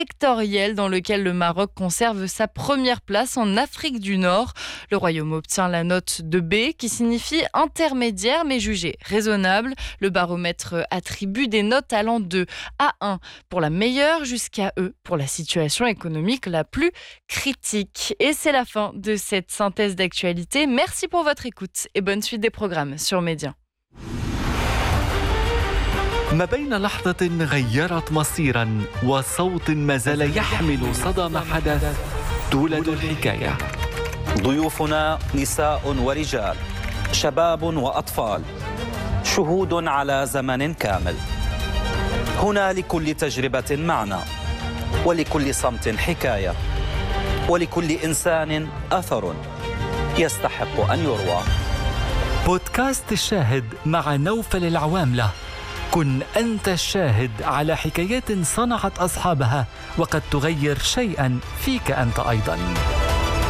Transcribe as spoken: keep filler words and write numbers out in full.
sectoriel dans lequel le Maroc conserve sa première place en Afrique du Nord. Le Royaume obtient la note de B qui signifie intermédiaire mais jugé raisonnable. Le baromètre attribue des notes allant de A un pour la meilleure jusqu'à E pour la situation économique la plus critique. Et c'est la fin de cette synthèse d'actualité. Merci pour votre écoute et bonne suite des programmes sur Média. ما بين لحظة غيرت مصيرا وصوت ما زال يحمل صدى ما حدث تولد الحكاية. ضيوفنا نساء ورجال، شباب وأطفال، شهود على زمن كامل. هنا لكل تجربة معنى، ولكل صمت حكاية، ولكل إنسان أثر يستحق أن يروى. بودكاست الشاهد مع نوفل العواملة. كن أنت الشاهد على حكايات صنعت أصحابها وقد تغير شيئا فيك أنت أيضا.